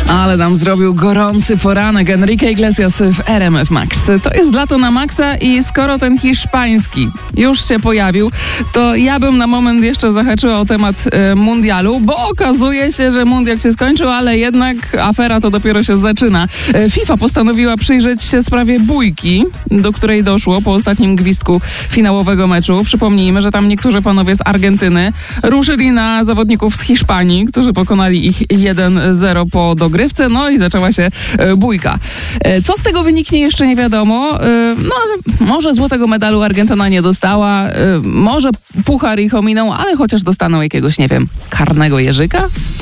Ale nam zrobił gorący poranek Enrique Iglesias w RMF Max. To jest lato na maksa i skoro ten hiszpański już się pojawił, to ja bym na moment jeszcze zahaczyła o temat mundialu, bo okazuje się, że mundial się skończył, ale jednak afera to dopiero się zaczyna. FIFA postanowiła przyjrzeć się sprawie bójki, do której doszło po ostatnim gwizdku finałowego meczu. Przypomnijmy, że tam niektórzy panowie z Argentyny ruszyli na zawodników z Hiszpanii, którzy pokonali ich 1-0 po dogrywce, no i zaczęła się bójka. Co z tego wyniknie, jeszcze nie wiadomo, no ale może złotego medalu Argentyna nie dostała, może puchar ich ominął, ale chociaż dostaną jakiegoś, nie wiem, karnego jeżyka?